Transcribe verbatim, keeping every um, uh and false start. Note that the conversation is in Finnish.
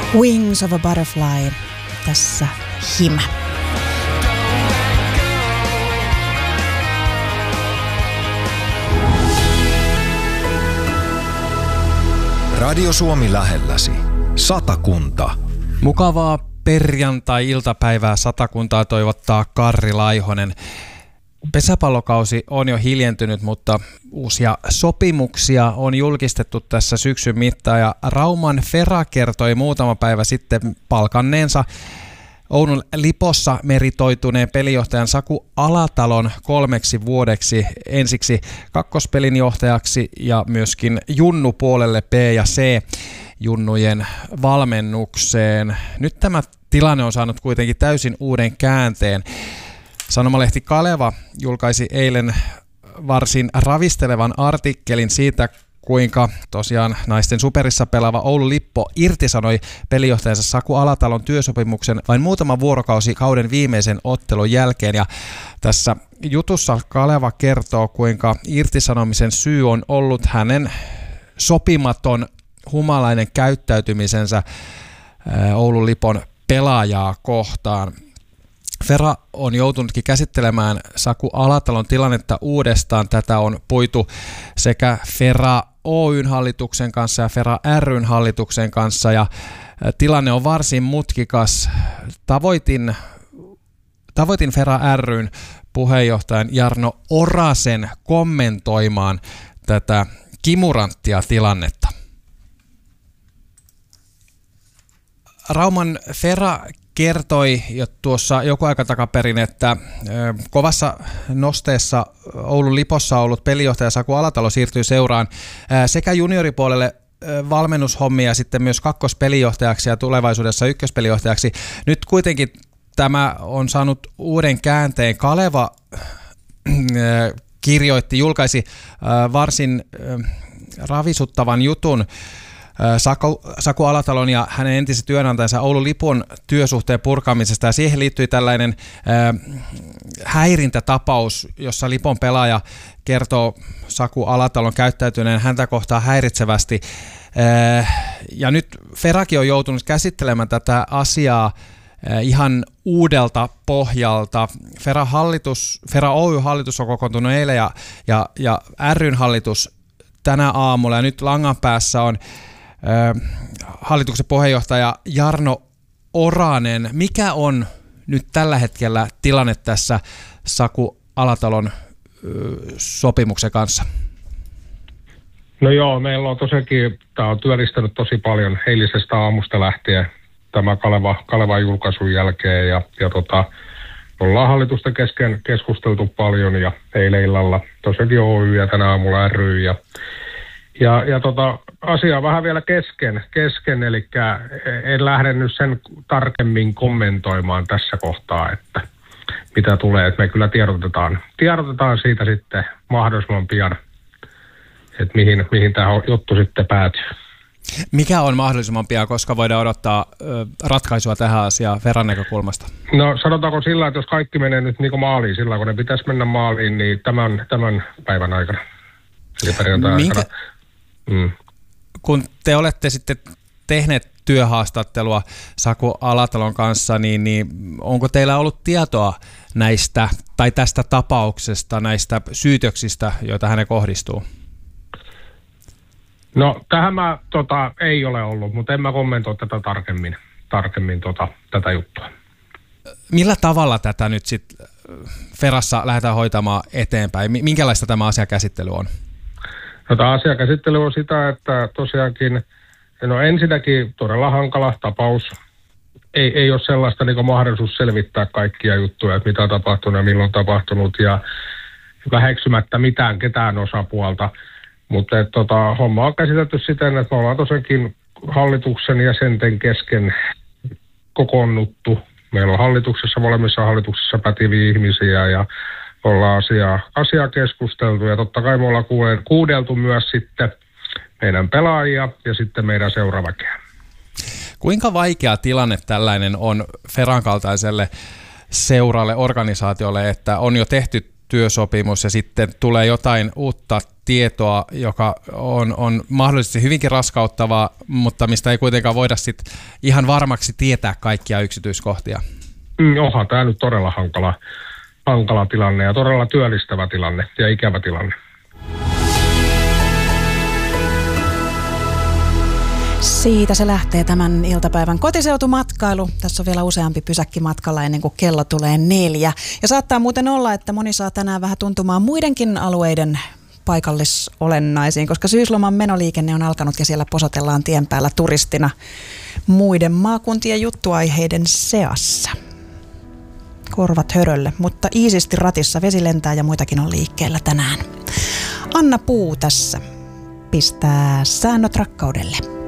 Wings of a Butterfly, tässä Him. Radio Suomi lähelläsi. Satakunta. Mukavaa perjantai-iltapäivää Satakuntaa toivottaa Karri Laihonen. Pesäpallokausi on jo hiljentynyt, mutta uusia sopimuksia on julkistettu tässä syksyn mittaan ja Rauman Fera kertoi muutama päivä sitten palkanneensa Oulun Lipossa meritoituneen pelijohtajan Saku Alatalon kolmeksi vuodeksi ensiksi kakkospelinjohtajaksi ja myöskin junnupuolelle B ja C junnujen valmennukseen. Nyt tämä tilanne on saanut kuitenkin täysin uuden käänteen. Sanomalehti Kaleva julkaisi eilen varsin ravistelevan artikkelin siitä, kuinka tosiaan naisten superissa pelaava Oulun Lippo irtisanoi pelijohtajansa Saku Alatalon työsopimuksen vain muutama vuorokausi kauden viimeisen ottelun jälkeen. Ja tässä jutussa Kaleva kertoo, kuinka irtisanomisen syy on ollut hänen sopimaton humalainen käyttäytymisensä Oulun Lipon pelaajaa kohtaan. Fera on joutunutkin käsittelemään Saku Alatalon tilannetta uudestaan. Tätä on puitu sekä Fera Oyn hallituksen kanssa ja Fera ryn hallituksen kanssa ja tilanne on varsin mutkikas. Tavoitin, tavoitin Fera ryn puheenjohtajan Jarno Orasen kommentoimaan tätä kimuranttia tilannetta. Rauman Fera kertoi jo tuossa joku aika takaperin, että kovassa nosteessa Oulun Lipossa ollut pelijohtaja Saku Alatalo siirtyy seuraan sekä junioripuolelle valmennushommia ja sitten myös kakkospelijohtajaksi ja tulevaisuudessa ykköspelijohtajaksi. Nyt kuitenkin tämä on saanut uuden käänteen. Kaleva kirjoitti, julkaisi varsin ravisuttavan jutun Saku, Saku Alatalon ja hänen entisen työnantajansa Oulun Lipon työsuhteen purkamisesta ja siihen liittyi tällainen äh, häirintätapaus, jossa Lipon pelaaja kertoo Saku Alatalon käyttäytyneen häntä kohtaan häiritsevästi äh, ja nyt Ferakin on joutunut käsittelemään tätä asiaa äh, ihan uudelta pohjalta. Fera, hallitus, Fera Oy hallitus on kokoontunut eilen ja, ja, ja ryn hallitus tänä aamulla ja nyt langan päässä on hallituksen puheenjohtaja Jarno Oranen. Mikä on nyt tällä hetkellä tilanne tässä Saku Alatalon sopimuksen kanssa? No joo, meillä on tosiaankin, tämä on työllistänyt tosi paljon eilisestä aamusta lähtien tämä Kaleva, Kalevan julkaisun jälkeen ja, ja tota, ollaan hallitusten kesken keskusteltu paljon ja eilen illalla tosiaankin Oy ja tänä aamulla ry ja Ja, ja tota, asia on vähän vielä kesken, kesken, eli en lähde nyt sen tarkemmin kommentoimaan tässä kohtaa, että mitä tulee. Että me kyllä tiedotetaan, tiedotetaan siitä sitten mahdollisimman pian, että mihin, mihin tämä juttu sitten päätyy. Mikä on mahdollisimman pian, koska voidaan odottaa ö, ratkaisua tähän asiaan Feran näkökulmasta? No sanotaanko sillä, että jos kaikki menee nyt niin kuin maaliin, sillä kun ne pitäisi mennä maaliin, niin tämän, tämän päivän aikana, eli perjantai aikana. Mm. Kun te olette sitten tehneet työhaastattelua Saku Alatalon kanssa, niin, niin onko teillä ollut tietoa näistä tai tästä tapauksesta, näistä syytöksistä, joita hänen kohdistuu? No tähän mä tota, ei ole ollut, mutta en mä kommentoi tätä tarkemmin, tarkemmin tota, tätä juttua. Millä tavalla tätä nyt sitten Ferassa lähdetään hoitamaan eteenpäin? Minkälaista tämä asiakäsittely on? No, tämä asiakäsittely on sitä, että tosiaankin, no ensinnäkin todella hankala tapaus. Ei, ei ole sellaista niin kuin mahdollisuus selvittää kaikkia juttuja, että mitä on tapahtunut ja milloin on tapahtunut ja väheksymättä mitään ketään osapuolta. Mutta tota, homma on käsitelty siten, että me ollaan tosiaankin hallituksen jäsenten kesken kokoonnuttu. Meillä on hallituksessa, molemmissa hallituksissa pätiviä ihmisiä ja ollaan asiaa, asiaa keskusteltu ja totta kai me ollaan kuudeltu myös sitten meidän pelaajia ja sitten meidän seuraväkeä. Kuinka vaikea tilanne tällainen on Feran kaltaiselle seuralle, organisaatiolle, että on jo tehty työsopimus ja sitten tulee jotain uutta tietoa, joka on, on mahdollisesti hyvinkin raskauttavaa, mutta mistä ei kuitenkaan voida sit ihan varmaksi tietää kaikkia yksityiskohtia. Mm, onhan tämä nyt todella hankala, hankala tilanne ja todella työllistävä tilanne ja ikävä tilanne. Siitä se lähtee tämän iltapäivän kotiseutumatkailu. Tässä on vielä useampi pysäkki matkalla ennen kuin kello tulee neljä. Ja saattaa muuten olla, että moni saa tänään vähän tuntumaan muidenkin alueiden paikallisolennaisiin, koska syysloman menoliikenne on alkanut ja siellä posotellaan tien päällä turistina muiden maakuntien juttuaiheiden seassa. Korvat hörölle, mutta iisisti ratissa, vesi lentää ja muitakin on liikkeellä tänään. Anna Puu tässä pistää säännöt rakkaudelle.